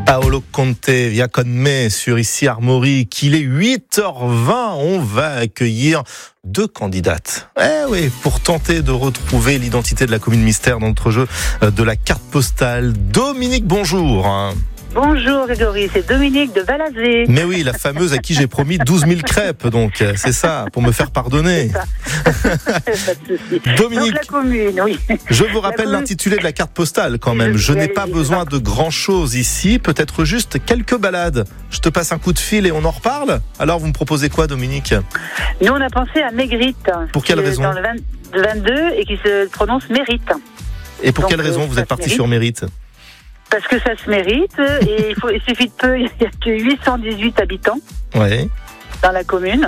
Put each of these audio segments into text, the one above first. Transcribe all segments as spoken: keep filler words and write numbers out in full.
Paolo Conte, via con me sur Ici Armorique. Il est huit heures vingt. On va accueillir deux candidates. Eh oui, pour tenter de retrouver l'identité de la commune mystère dans notre jeu de la carte postale. Dominique, bonjour. Bonjour Grégory, c'est Dominique de Balazé. Mais oui, la fameuse à qui j'ai promis douze mille crêpes, donc c'est ça, pour me faire pardonner. Pas de souci. Dominique, donc, la commune, oui. Je vous rappelle commune... l'intitulé de la carte postale quand même. Je, je n'ai allez, pas allez, besoin de grand chose ici, peut-être juste quelques balades. Je te passe un coup de fil et on en reparle. Alors vous me proposez quoi, Dominique? Nous on a pensé à Mérite. Pour quelle raison? Dans le vingt-deux et qui se prononce Mérite. Et pour donc, quelle raison vous êtes parti sur Mérite? Parce que ça se mérite et il, faut, il suffit de peu, il n'y a que huit cent dix-huit habitants ouais. dans la commune.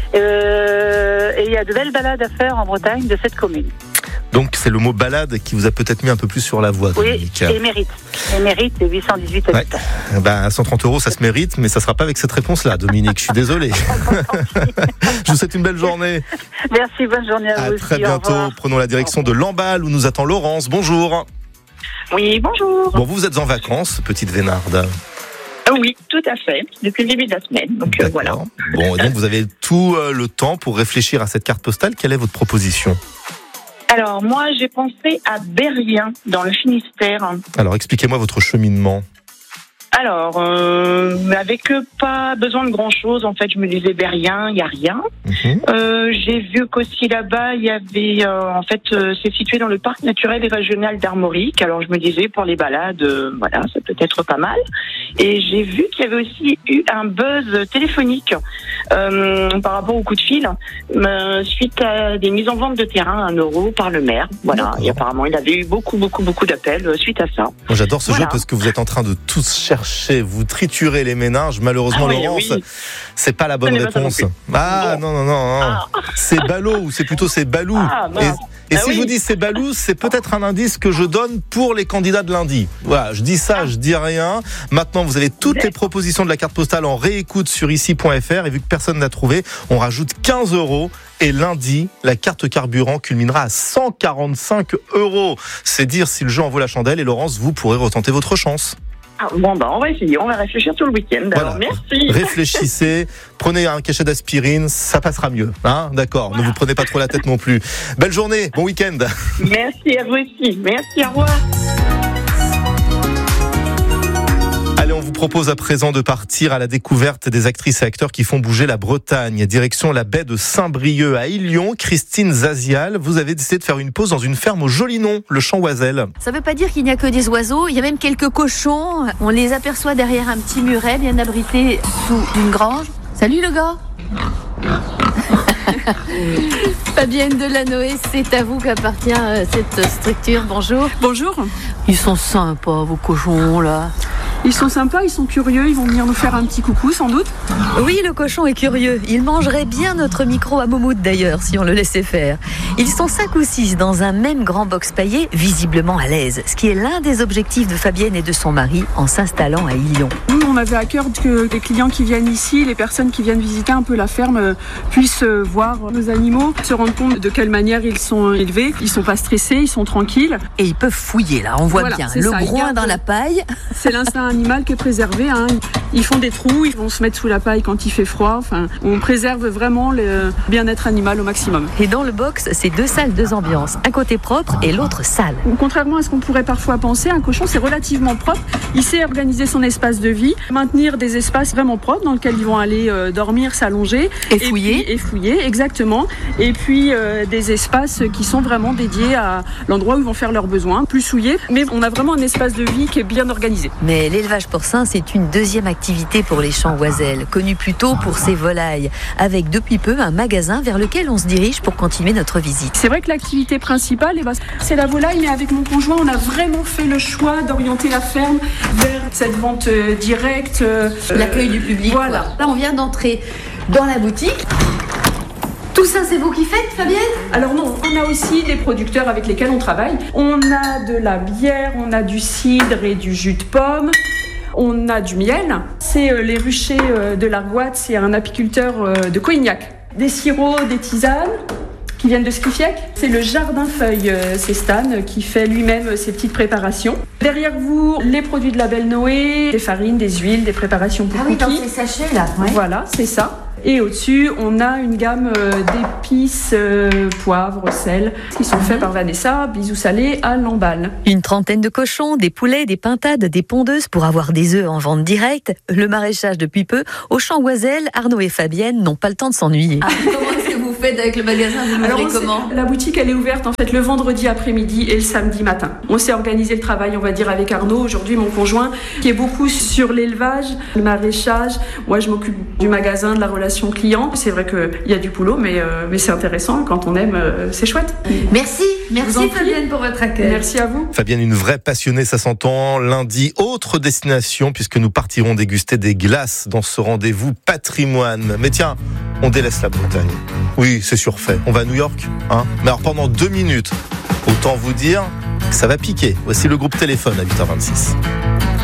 Euh, et il y a de belles balades à faire en Bretagne de cette commune. Donc c'est le mot balade qui vous a peut-être mis un peu plus sur la voie, Dominique. Oui, et mérite. Et mérite, c'est huit cent dix-huit habitants. Ouais. Ben, cent trente euros, ça se mérite, mais ça ne sera pas avec cette réponse-là, Dominique. Je suis désolé. Je vous souhaite une belle journée. Merci, bonne journée à, à vous À très aussi, bientôt. Prenons la direction de Lamballe où nous attend Laurence. Bonjour. Oui, bonjour. Bon, vous êtes en vacances, petite Vénarde. Oui, tout à fait, depuis le début de la semaine. Donc euh, voilà. Bon, et donc vous avez tout euh, le temps pour réfléchir à cette carte postale. Quelle est votre proposition? Alors moi, j'ai pensé à Berrien, dans le Finistère. Alors expliquez-moi votre cheminement. Alors, euh, avec pas besoin de grand-chose, en fait, je me disais Berrien, il n'y a rien. Mmh. Euh, j'ai vu qu'aussi là-bas, il y avait, euh, en fait, euh, c'est situé dans le parc naturel et régional d'Armorique. Alors, je me disais, pour les balades, euh, voilà, ça peut être pas mal. Et j'ai vu qu'il y avait aussi eu un buzz téléphonique euh, par rapport au coup de fil, euh, suite à des mises en vente de terrain à un euro par le maire. Voilà, D'accord. et apparemment, il avait eu beaucoup, beaucoup, beaucoup d'appels euh, suite à ça. Moi, j'adore ce voilà. jeu parce que vous êtes en train de tous chercher, vous triturez les méninges. Malheureusement, ah oui, Laurence, oui. c'est pas la bonne réponse. Ah bon. non, non, non, non. Ah. C'est ballot ou c'est plutôt c'est balou. Ah, et et ah si oui. je vous dis c'est balou, c'est peut-être un indice que je donne pour les candidats de lundi. Voilà, je dis ça, ah. je dis rien. Maintenant, vous avez toutes D'accord. les propositions de la carte postale en réécoute sur ici point f r et vu que personne n'a trouvé, on rajoute quinze euros. Et lundi, la carte carburant culminera à cent quarante-cinq euros. C'est dire si le jeu en vaut la chandelle. Et Laurence, vous pourrez retenter votre chance. Ah, bon, bah, on va essayer, on va réfléchir tout le week-end. Voilà. Alors, merci. Réfléchissez, prenez un cachet d'aspirine, ça passera mieux. Hein, d'accord, voilà. Ne vous prenez pas trop la tête non plus. Belle journée, bon week-end. Merci à vous aussi. Merci, au revoir. Allez, on vous propose à présent de partir à la découverte des actrices et acteurs qui font bouger la Bretagne. Direction la baie de Saint-Brieuc à Illion. Christine Zazial, vous avez décidé de faire une pause dans une ferme au Jolinon, le Champ Oisel. Ça ne veut pas dire qu'il n'y a que des oiseaux, il y a même quelques cochons. On les aperçoit derrière un petit muret bien abrité sous une grange. Salut le gars. Fabienne Delanoë, c'est à vous qu'appartient cette structure. Bonjour. Bonjour. Ils sont sympas vos cochons là. Ils sont sympas, ils sont curieux, ils vont venir nous faire un petit coucou sans doute. Oui, le cochon est curieux. Il mangerait bien notre micro à Moumout d'ailleurs, si on le laissait faire. Ils sont cinq ou six dans un même grand box paillé, visiblement à l'aise. Ce qui est l'un des objectifs de Fabienne et de son mari en s'installant à Illion. Nous, on avait à cœur que les clients qui viennent ici, les personnes qui viennent visiter un peu la ferme, puissent voir nos animaux, se rendre compte de quelle manière ils sont élevés. Ils sont pas stressés, ils sont tranquilles. Et ils peuvent fouiller là, on voit voilà, bien. Le ça, groin dans la paille. C'est l'instinct animal qui est préservé. Hein. Ils font des trous, ils vont se mettre sous la paille quand il fait froid. Enfin, on préserve vraiment le bien-être animal au maximum. Et dans le box, c'est deux salles, deux ambiances. Un côté propre et l'autre sale. Contrairement à ce qu'on pourrait parfois penser, un cochon c'est relativement propre. Il sait organiser son espace de vie, maintenir des espaces vraiment propres dans lesquels ils vont aller euh, dormir, s'allonger. Et fouiller. Et, puis, et fouiller, exactement. Et puis euh, des espaces qui sont vraiment dédiés à l'endroit où ils vont faire leurs besoins, plus souillés. Mais on a vraiment un espace de vie qui est bien organisé. Mais l'élevage porcin, c'est une deuxième activité pour les Champs Oisel, connu plutôt pour ses volailles, avec depuis peu un magasin vers lequel on se dirige pour continuer notre visite. C'est vrai que l'activité principale, eh ben, c'est la volaille, mais avec mon conjoint, on a vraiment fait le choix d'orienter la ferme vers cette vente euh, directe. Euh, L'accueil du public. Voilà. Là, on vient d'entrer dans la boutique. Tout ça, c'est vous qui faites, Fabienne ? Alors non, on a aussi des producteurs avec lesquels on travaille. On a de la bière, on a du cidre et du jus de pomme. On a du miel. C'est euh, les ruchers euh, de l'Argoat, c'est un apiculteur euh, de Coignac. Des sirops, des tisanes. qui viennent de Skrifiec. C'est le Jardin Feuille, euh, c'est Stan qui fait lui-même ses petites préparations. Derrière vous, les produits de la Belle Noé, des farines, des huiles, des préparations pour Ah oui, cookies. dans ces sachets là. Ouais. Voilà, c'est ça. Et au-dessus, on a une gamme euh, d'épices, euh, poivre, sel, qui sont faits par Vanessa, bisous salés à l'emballe. Une trentaine de cochons, des poulets, des pintades, des pondeuses pour avoir des œufs en vente directe. Le maraîchage depuis peu. Au champ Oiselle, Arnaud et Fabienne n'ont pas le temps de s'ennuyer. Ah, comment est-ce que vous faites avec le magasin? Vous Alors, l'ouvrez on comment? s'est- La boutique, elle est ouverte en fait le vendredi après-midi et le samedi matin. On s'est organisé le travail, on va dire, avec Arnaud, aujourd'hui mon conjoint, qui est beaucoup sur l'élevage, le maraîchage. Moi, je m'occupe du magasin, de la relation client. C'est vrai qu'il y a du boulot, mais, euh, mais c'est intéressant. Quand on aime, euh, c'est chouette. Merci, vous en merci prie. Fabienne pour votre accueil. Merci à vous. Fabienne, une vraie passionnée, ça s'entend. Lundi, autre destination, puisque nous partirons déguster des glaces dans ce rendez-vous patrimoine. Mais tiens, on délaisse la Bretagne. Oui, c'est surfait. On va à New York, hein. Mais alors pendant deux minutes, autant vous dire que ça va piquer. Voici le groupe Téléphone à huit heures vingt-six.